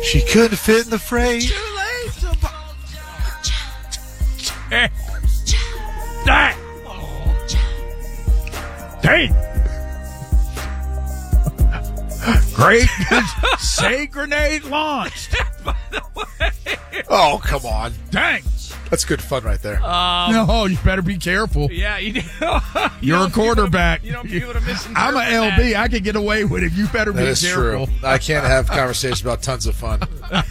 She couldn't fit in the fray. Too late to Dang. Great. Say grenade launched. Oh, come on. Dang. That's good fun right there. No, you better be careful. Yeah, you do. You're a quarterback. You don't be able to misinterpret I'm a LB. I can get away with it. You better That be is careful. true. I can't have conversations about tons of fun.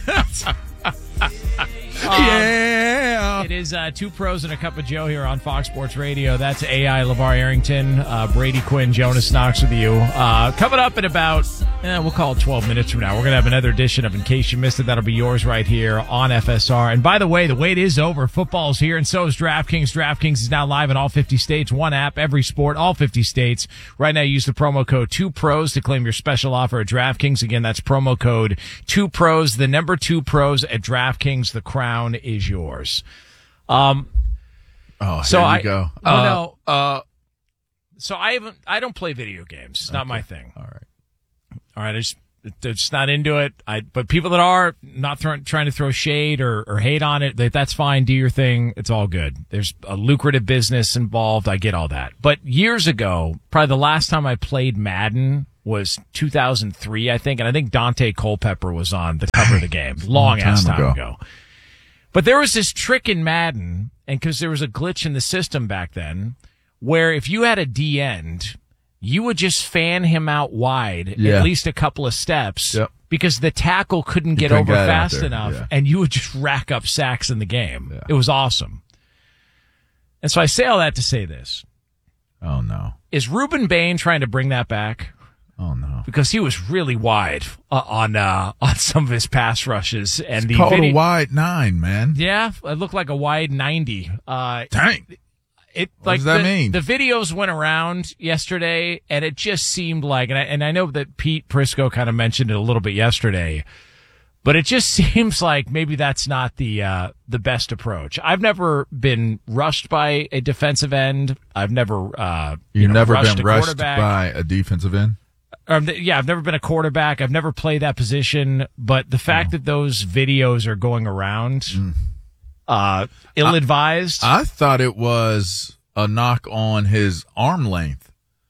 Yeah. It is Two Pros and a Cup of Joe here on Fox Sports Radio. That's AI, LeVar Arrington, Brady Quinn, Jonas Knox with you. Coming up in about, we'll call it 12 minutes from now, we're going to have another edition of In Case You Missed It. That'll be yours right here on FSR. And by the way, the wait is over. Football's here, and so is DraftKings. DraftKings is now live in all 50 states. One app, every sport, all 50 states. Right now, use the promo code 2pros to claim your special offer at DraftKings. Again, that's promo code 2pros, the number 2pros at DraftKings. The crown is yours. Oh, So here I we go. So I don't play video games. It's not my thing. All right. They're just not into it. But people that are not trying to throw shade or hate on it, that's fine. Do your thing. It's all good. There's a lucrative business involved. I get all that. But years ago, probably the last time I played Madden was 2003, I think. And I think Dante Culpepper was on the cover of the game. Long ass time ago. But there was this trick in Madden, and because there was a glitch in the system back then, where if you had a D-end, you would just fan him out wide at least a couple of steps because the tackle couldn't get over fast enough, and you would just rack up sacks in the game. Yeah. It was awesome. And so I say all that to say this. Oh, no. Is Ruben Bain trying to bring that back? Oh, no. Because he was really wide on some of his pass rushes. And it's called a wide 9, man. Yeah, it looked like a wide 90. Dang. What does that mean? The videos went around yesterday, and it just seemed like, and I know that Pete Prisco kind of mentioned it a little bit yesterday, but it just seems like maybe that's not the best approach. I've never been rushed by a defensive end. I've never You've never rushed been a rushed quarterback. by a defensive end? I've never been a quarterback. I've never played that position. But the fact that those videos are going around, ill-advised. I thought it was a knock on his arm length.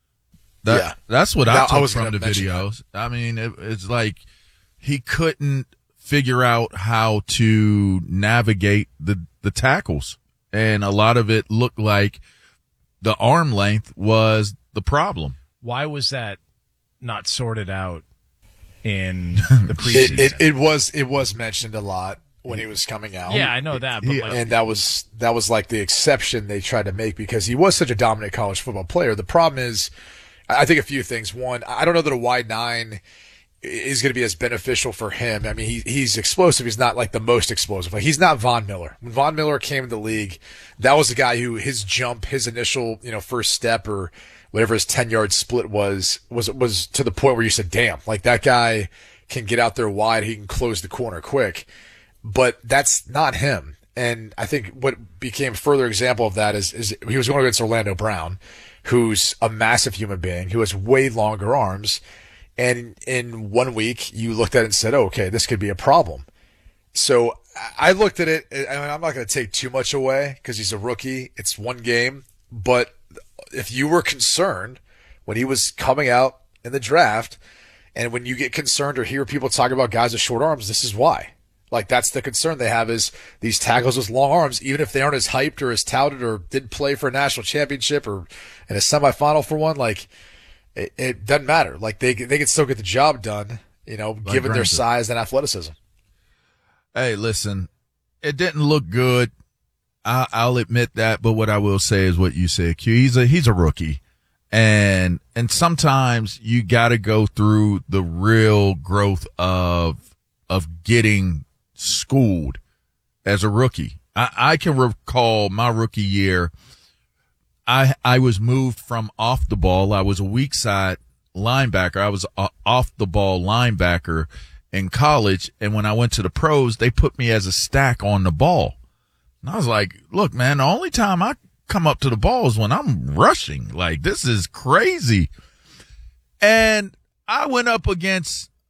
That's what I took from the videos. I mean, it's like he couldn't figure out how to navigate the tackles. And a lot of it looked like the arm length was the problem. Why was that not sorted out in the preseason? It was mentioned a lot when he was coming out. Yeah, I know that. But and that was like the exception they tried to make because he was such a dominant college football player. The problem is, I think a few things. One, I don't know that a wide 9 is going to be as beneficial for him. I mean, he's explosive. He's not like the most explosive. Like he's not Von Miller. When Von Miller came in the league, that was the guy who his jump, his initial, first step or whatever his 10-yard split was to the point where you said, damn, like that guy can get out there wide. He can close the corner quick, but that's not him. And I think what became a further example of that is he was going against Orlando Brown, who's a massive human being who has way longer arms. And in 1 week you looked at it and said, oh, okay, this could be a problem. So I looked at it, and I'm not going to take too much away because he's a rookie. It's one game, but if you were concerned when he was coming out in the draft, and when you get concerned or hear people talk about guys with short arms, this is why. Like, that's the concern they have is these tackles with long arms, even if they aren't as hyped or as touted or did play for a national championship or in a semifinal for one, like, it doesn't matter. Like, they can still get the job done, given their size and athleticism. Hey, listen, it didn't look good. I'll admit that, but what I will say is what you said, Q. He's a rookie, and sometimes you got to go through the real growth of getting schooled as a rookie. I can recall my rookie year. I was moved from off the ball. I was a weak side linebacker. I was off the ball linebacker in college, and when I went to the pros, they put me as a stack on the ball. And I was like, look, man, the only time I come up to the ball is when I'm rushing. Like, this is crazy. And I went up against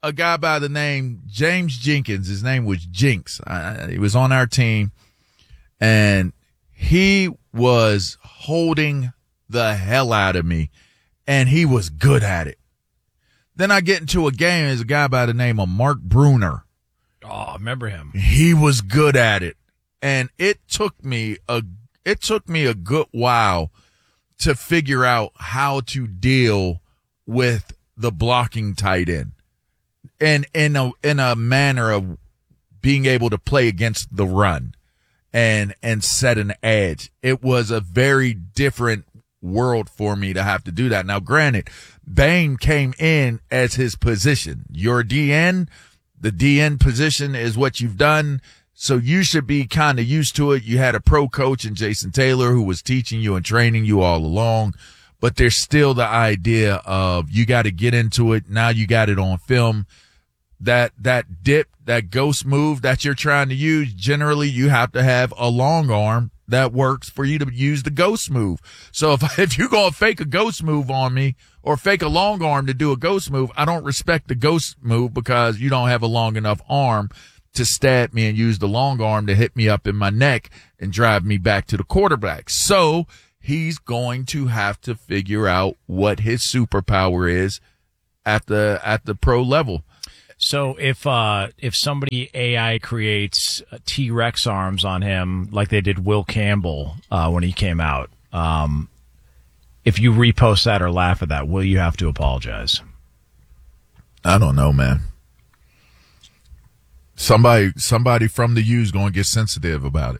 a guy by the name James Jenkins. His name was Jinx. He was on our team, and he was holding the hell out of me, and he was good at it. Then I get into a game. There's a guy by the name of Mark Bruner. Oh, I remember him. He was good at it, and it took me a good while to figure out how to deal with the blocking tight end, and in a manner of being able to play against the run and set an edge. It was a very different world for me to have to do that. Now, granted, Bain came in as his position. Your DN, the DN position is what you've done. So you should be kind of used to it. You had a pro coach in Jason Taylor who was teaching you and training you all along, but there's still the idea of you got to get into it. Now you got it on film. That dip, that ghost move that you're trying to use, generally you have to have a long arm that works for you to use the ghost move. So if you're going to fake a ghost move on me or fake a long arm to do a ghost move, I don't respect the ghost move because you don't have a long enough arm to stab me and use the long arm to hit me up in my neck and drive me back to the quarterback. So he's going to have to figure out what his superpower is at the pro level. So if somebody AI creates T-Rex arms on him like they did Will Campbell when he came out, if you repost that or laugh at that, will you have to apologize? I don't know, man. Somebody from the U is going to get sensitive about it.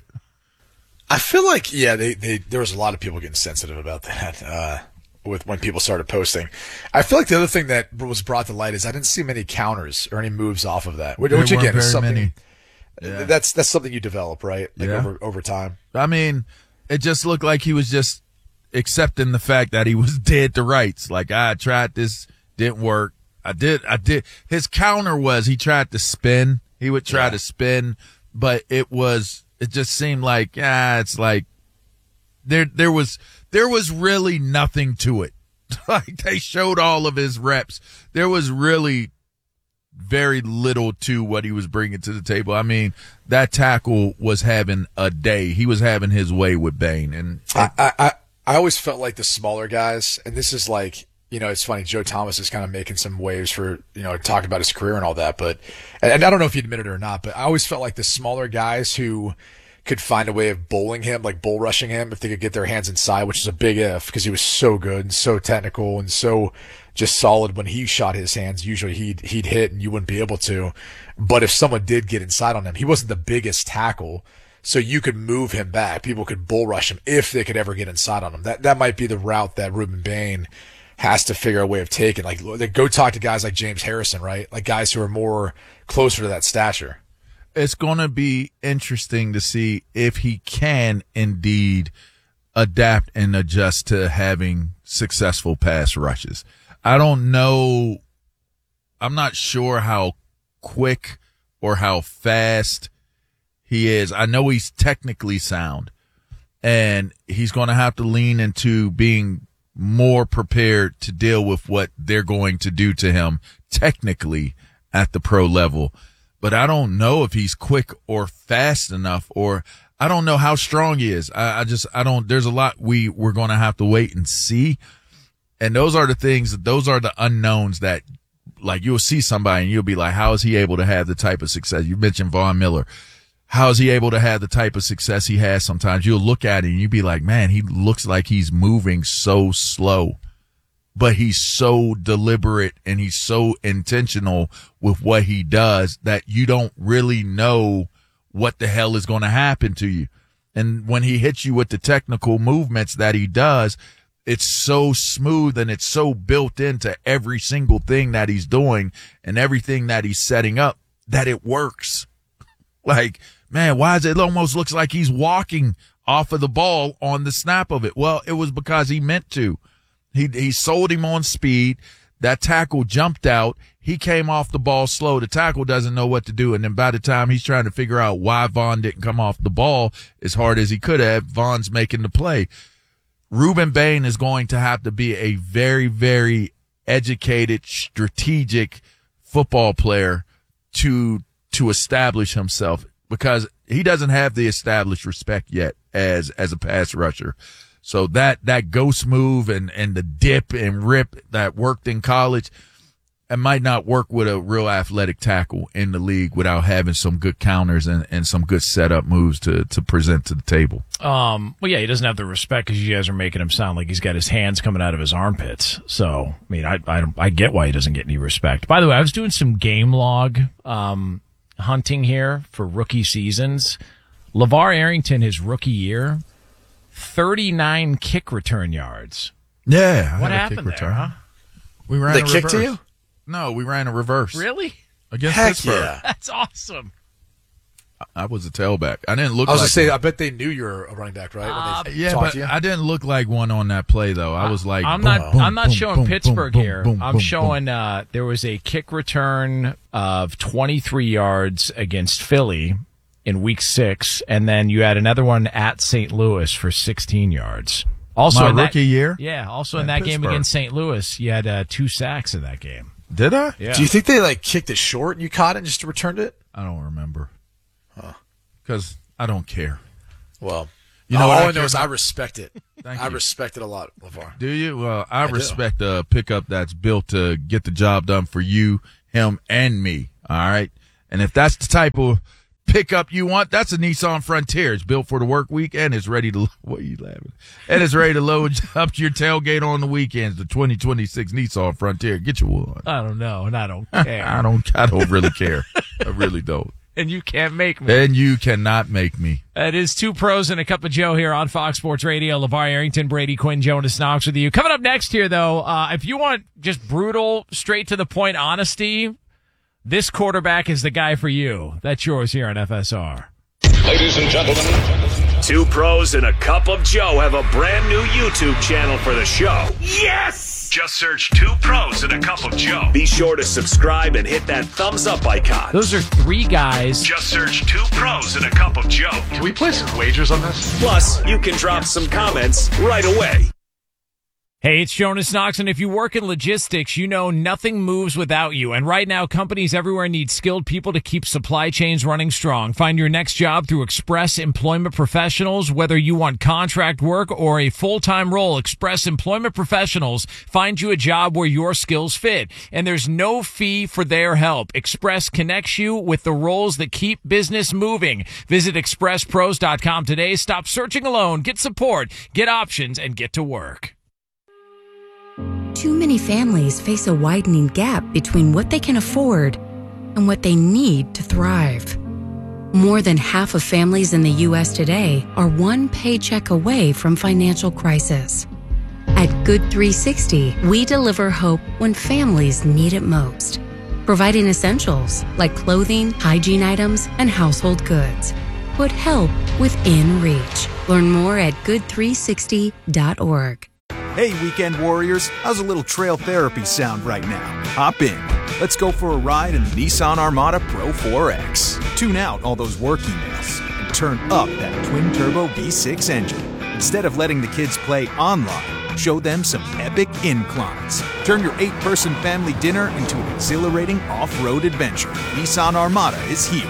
I feel like, there was a lot of people getting sensitive about that with when people started posting. I feel like the other thing that was brought to light is I didn't see many counters or any moves off of that, which again is something that's something you develop, right? Like over time. I mean, it just looked like he was just accepting the fact that he was dead to rights. Like, I tried this, didn't work. I did. His counter was he tried to spin. He would try to spin, but it just seemed like, it's like there was really nothing to it. Like, they showed all of his reps. There was really very little to what he was bringing to the table. I mean, that tackle was having a day. He was having his way with Bain. And I always felt like the smaller guys, and this is like, it's funny, Joe Thomas is kind of making some waves for, talking about his career and all that, and I don't know if he admitted it or not, but I always felt like the smaller guys who could find a way of bowling him, like bull rushing him, if they could get their hands inside, which is a big if, because he was so good and so technical and so just solid when he shot his hands. Usually he'd hit and you wouldn't be able to. But if someone did get inside on him, he wasn't the biggest tackle, so you could move him back. People could bull rush him if they could ever get inside on him. That might be the route that Ruben Bain has to figure a way of taking. Like, go talk to guys like James Harrison, right? Like guys who are more closer to that stature. It's going to be interesting to see if he can indeed adapt and adjust to having successful pass rushes. I don't know. I'm not sure how quick or how fast he is. I know he's technically sound, and he's going to have to lean into being more prepared to deal with what they're going to do to him technically at the pro level. But I don't know if he's quick or fast enough, or I don't know how strong he is. I don't, there's a lot we're going to have to wait and see. And those are the unknowns that, like, you'll see somebody and you'll be like, how is he able to have the type of success? You mentioned Von Miller. How is he able to have the type of success he has sometimes? You'll look at it and you'll be like, man, he looks like he's moving so slow, but he's so deliberate and he's so intentional with what he does that you don't really know what the hell is going to happen to you. And when he hits you with the technical movements that he does, it's so smooth and it's so built into every single thing that he's doing and everything that he's setting up that it works. Like, man, why is it almost looks like he's walking off of the ball on the snap of it? Well, it was because he meant to. He sold him on speed. That tackle jumped out. He came off the ball slow. The tackle doesn't know what to do. And then by the time he's trying to figure out why Von didn't come off the ball as hard as he could have, Von's making the play. Ruben Bain is going to have to be a very, very educated, strategic football player to establish himself, because he doesn't have the established respect yet as a pass rusher. So that ghost move and the dip and rip that worked in college, it might not work with a real athletic tackle in the league without having some good counters and some good setup moves to present to the table. Well, yeah, he doesn't have the respect because you guys are making him sound like he's got his hands coming out of his armpits. So, I mean, I get why he doesn't get any respect. By the way, I was doing some game log hunting here for rookie seasons. LeVar Arrington, his rookie year, 39 kick return yards. Yeah. What happened there, huh? We ran They a kicked reverse. you? No, we ran a reverse. Really? Against Heck Pittsburgh. yeah. That's awesome. I was a tailback. I didn't look I was like going to say, one. I bet they knew you were a running back, right? When they Yeah, talked but to you? I didn't look like one on that play, though. I was like, I'm boom, not. boom, I'm not boom, showing boom, Pittsburgh boom, here. boom, I'm boom, showing. boom. There was a kick return of 23 yards against Philly in Week 6, and then you had another one at St. Louis for 16 yards. Also, My in that, rookie year? Yeah. Also in At that game Pittsburgh. against St. Louis, you had 2 sacks in that game. Did I? Yeah. Do you think they kicked it short and you caught it and just returned it? I don't remember. Because I don't care. Well, You know all what I I know care is I about? respect it. Thank I you. respect it a lot, LeVar. Do you? Well, I do. respect a pickup that's built to get the job done for you, him, and me. All right? And if that's the type of pickup you want, that's a Nissan Frontier. It's built for the work week, and it's ready to, what are you laughing? And it's ready to load up to your tailgate on the weekends, the 2026 Nissan Frontier. Get your one. I don't know, and I don't care. I don't really care. I really don't. And you can't make me. And you cannot make me. It is 2 pros and a cup of Joe here on Fox Sports Radio. LeVar Arrington, Brady Quinn, Jonas Knox with you. Coming up next here, though, if you want just brutal, straight to the point honesty, this quarterback is the guy for you. That's yours here on FSR. Ladies and gentlemen, 2 pros and a cup of Joe have a brand new YouTube channel for the show. Yes! Just search 2 pros and a cup of Joe. Be sure to subscribe and hit that thumbs up icon. Those are 3 guys. Just search 2 pros and a cup of Joe. can we play some wagers on this? Plus, you can drop some comments right away. Hey, it's Jonas Knox, and if you work in logistics, you know nothing moves without you. And right now, companies everywhere need skilled people to keep supply chains running strong. Find your next job through Express Employment Professionals. Whether you want contract work or a full-time role, Express Employment Professionals find you a job where your skills fit. And there's no fee for their help. Express connects you with the roles that keep business moving. Visit expresspros.com today. Stop searching alone. Get support, get options, and get to work. Too many families face a widening gap between what they can afford and what they need to thrive. More than half of families in the U.S. today are one paycheck away from financial crisis. At Good 360, we deliver hope when families need it most, providing essentials like clothing, hygiene items, and household goods. Put help within reach. Learn more at good360.org. Hey, weekend warriors, how's a little trail therapy sound right now? Hop in. Let's go for a ride in the Nissan Armada Pro 4X. Tune out all those work emails and turn up that twin-turbo V6 engine. Instead of letting the kids play online, show them some epic inclines. Turn your 8-person family dinner into an exhilarating off-road adventure. Nissan Armada is here.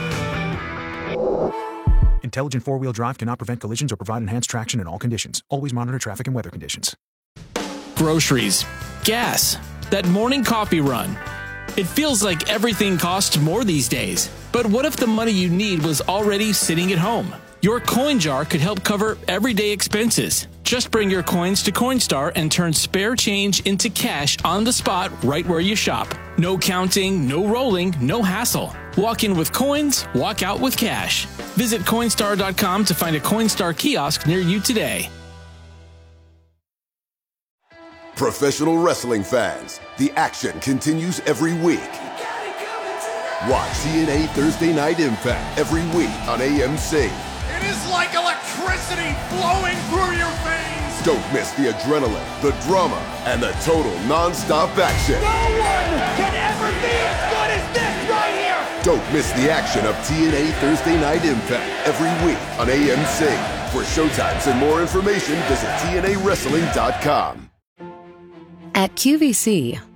Intelligent four-wheel drive cannot prevent collisions or provide enhanced traction in all conditions. Always monitor traffic and weather conditions. Groceries, gas, that morning coffee run. It feels like everything costs more these days. But what if the money you need was already sitting at home? Your coin jar could help cover everyday expenses. Just bring your coins to Coinstar and turn spare change into cash on the spot right where you shop. No counting, no rolling, no hassle. Walk in with coins, walk out with cash. Visit Coinstar.com to find a Coinstar kiosk near you today. Professional wrestling fans, the action continues every week. Watch TNA Thursday Night Impact every week on AMC. It is like electricity flowing through your veins. Don't miss the adrenaline, the drama, and the total non-stop action. No one can ever be as good as this right here. Don't miss the action of TNA Thursday Night Impact every week on AMC. For showtimes and more information, visit TNAWrestling.com. At QVC,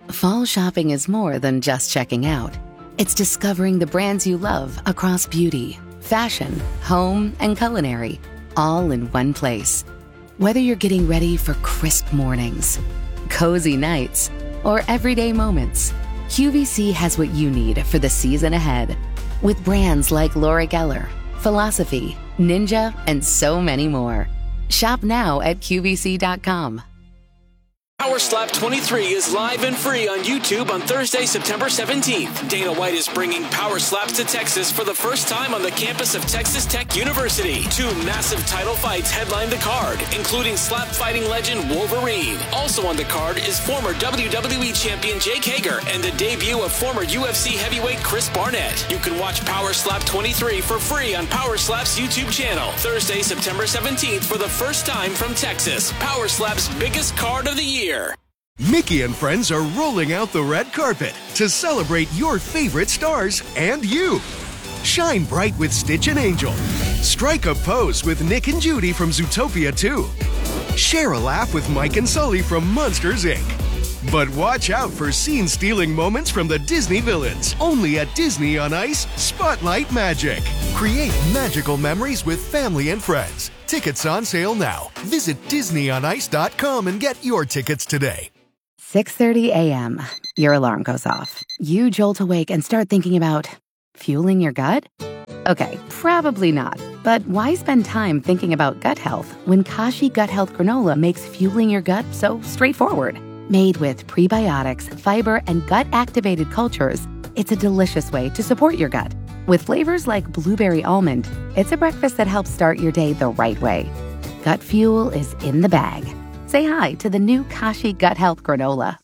Fall shopping is more than just checking out. It's discovering the brands you love across beauty, fashion, home, and culinary, all in one place. Whether you're getting ready for crisp mornings, cozy nights, or everyday moments, QVC has what you need for the season ahead. With brands like Laura Geller, Philosophy, Ninja, and so many more. Shop now at QVC.com. Power Slap 23 is live and free on YouTube on Thursday, September 17th. Dana White is bringing Power Slaps to Texas for the first time on the campus of Texas Tech University. 2 massive title fights headline the card, including slap fighting legend Wolverine. Also on the card is former WWE champion Jake Hager and the debut of former UFC heavyweight Chris Barnett. You can watch Power Slap 23 for free on Power Slap's YouTube channel. Thursday, September 17th for the first time from Texas. Power Slap's biggest card of the year. Mickey and friends are rolling out the red carpet to celebrate your favorite stars and you. Shine bright with Stitch and Angel. Strike a pose with Nick and Judy from Zootopia 2. Share a laugh with Mike and Sully from Monsters, Inc. But watch out for scene-stealing moments from the Disney villains. Only at Disney on Ice, Spotlight Magic. Create magical memories with family and friends. Tickets on sale now. Visit DisneyOnIce.com and get your tickets today. 6:30 a.m. Your alarm goes off. You jolt awake and start thinking about fueling your gut? Okay, probably not. But why spend time thinking about gut health when Kashi Gut Health Granola makes fueling your gut so straightforward? Made with prebiotics, fiber, and gut-activated cultures, it's a delicious way to support your gut. With flavors like blueberry almond, it's a breakfast that helps start your day the right way. Gut fuel is in the bag. Say hi to the new Kashi Gut Health Granola.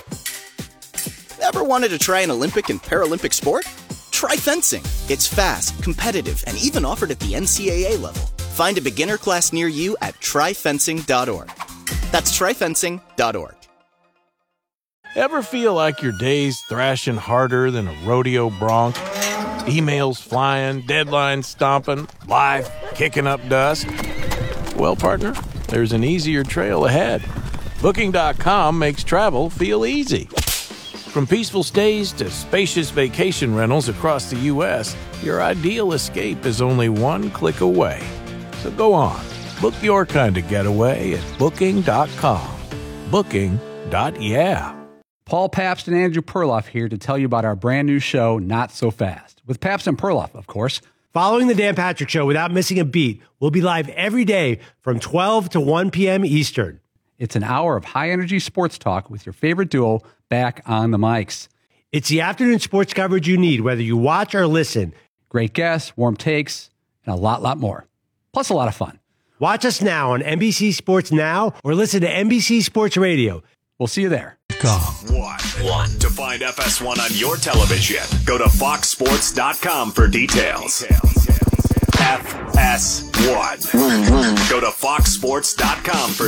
Ever wanted to try an Olympic and Paralympic sport? Try fencing. It's fast, competitive, and even offered at the NCAA level. Find a beginner class near you at tryfencing.org. That's tryfencing.org. Ever feel like your day's thrashing harder than a rodeo bronc? Emails flying, deadlines stomping, life kicking up dust? Well, partner, there's an easier trail ahead. Booking.com makes travel feel easy. From peaceful stays to spacious vacation rentals across the U.S., your ideal escape is only one click away. So go on, book your kind of getaway at Booking.com. Booking.yeah. Paul Pabst and Andrew Perloff here to tell you about our brand new show, Not So Fast, with Pabst and Perloff, of course. Following the Dan Patrick Show without missing a beat, we'll be live every day from 12 to 1 p.m. Eastern. It's an hour of high-energy sports talk with your favorite duo back on the mics. It's the afternoon sports coverage you need, whether you watch or listen. Great guests, warm takes, and a lot more. Plus a lot of fun. Watch us now on NBC Sports Now or listen to NBC Sports Radio. We'll see you there. One. To find FS1 on your television, go to foxsports.com for details. FS1. Go to foxsports.com for